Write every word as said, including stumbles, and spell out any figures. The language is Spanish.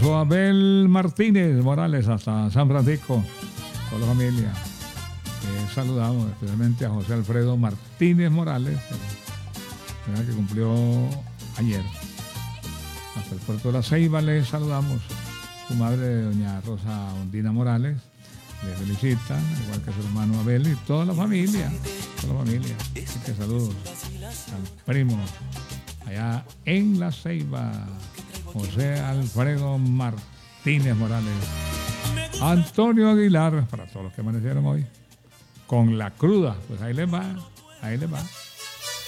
esposo Abel Martínez Morales hasta San Francisco, toda la familia. Eh, saludamos especialmente a José Alfredo Martínez Morales, que cumplió ayer. Hasta el puerto de La Ceiba le saludamos. Su madre, doña Rosa Ondina Morales, le felicita, igual que su hermano Abel y toda la familia, toda la familia. Así que saludos al primo allá en La Ceiba, José Alfredo Martínez Morales. Antonio Aguilar, para todos los que amanecieron hoy, con la cruda, pues ahí les va, ahí les va.